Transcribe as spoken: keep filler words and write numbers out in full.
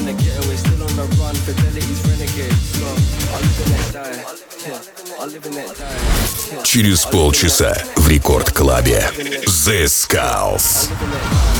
man are getting, we're still on the run. Fidelity's renegade. So I'll live and let die. Yeah, I'll live and let die. Через полчаса в Рекорд Клабе The Skulls.